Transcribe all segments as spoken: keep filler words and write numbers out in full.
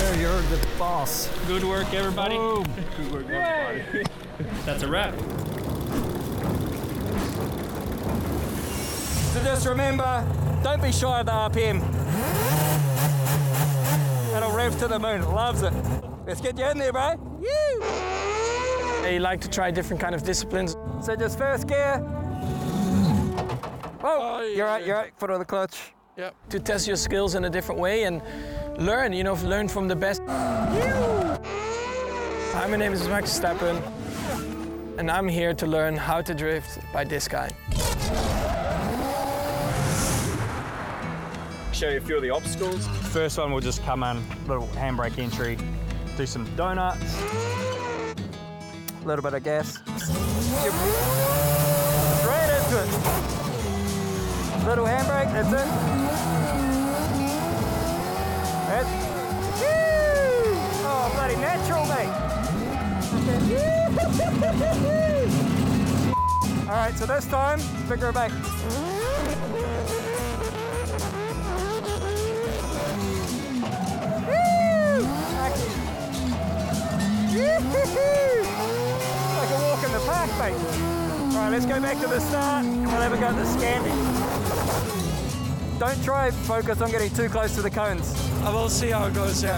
There, you're the boss. Good work, everybody. Boom. Good work, everybody. That's a wrap. So just remember, don't be shy of the R P M. It'll rev to the moon, it loves it. Let's get you in there, bro. Woo! I like to try different kind of disciplines. So just first gear. Whoa, Oh, yeah, you're right, yeah. you're right, foot on the clutch. Yeah. To test your skills in a different way and learn, you know, learn from the best. Hi, my name is Max Verstappen, and I'm here to learn how to drift by this guy. Show you a few of the obstacles. First one, we'll just come in, little handbrake entry, do some donuts. A little bit of gas. Straight into it. Little handbrake, that's it. That's, woo! Oh, bloody natural, mate. All right, so this time, figure it back. Like a walk in the park, mate. All right, let's go back to the start. We'll have a go at the Scandi. Don't try focus on getting too close to the cones. I will see how it goes, yeah.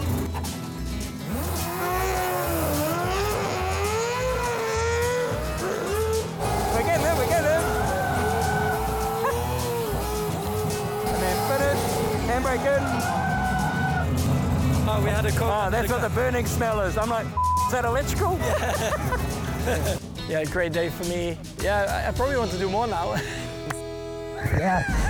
We're getting there, we're getting there. And then finish, handbrake in. Oh, we had a coke. Oh, that's what the burning smell is. I'm like, is that electrical? Yeah, great day for me. Yeah, I, I probably want to do more now. Yeah.